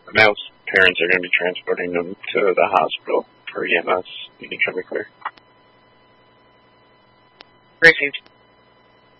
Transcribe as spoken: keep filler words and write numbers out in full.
The male's parents are going to be transporting them to the hospital for E M S. You can come clear. Received.